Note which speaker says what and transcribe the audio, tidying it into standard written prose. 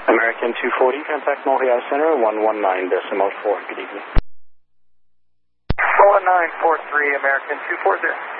Speaker 1: American 240, contact Montreal Center, 119.4. Good evening.
Speaker 2: 11943, American 240.